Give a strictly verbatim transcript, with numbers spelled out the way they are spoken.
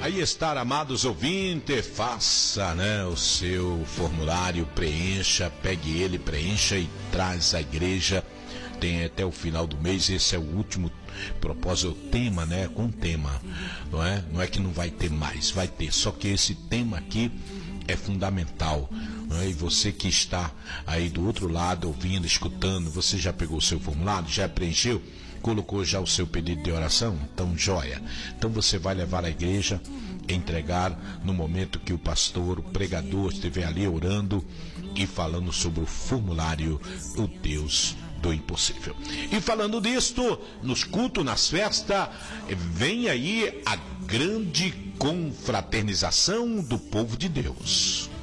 Aí está, amados ouvintes, faça, né, o seu formulário, preencha, pegue ele, preencha e traz à igreja. Tem até o final do mês, esse é o último propósito, o tema, né, com tema, não é? Não é que não vai ter mais, vai ter, só que esse tema aqui é fundamental, não é? E você que está aí do outro lado, ouvindo, escutando, você já pegou o seu formulário, já preencheu? Colocou já o seu pedido de oração? Então, joia. Então você vai levar à igreja, entregar no momento que o pastor, o pregador estiver ali orando e falando sobre o formulário, o Deus do impossível. E falando disto, nos cultos, nas festas, vem aí a grande confraternização do povo de Deus.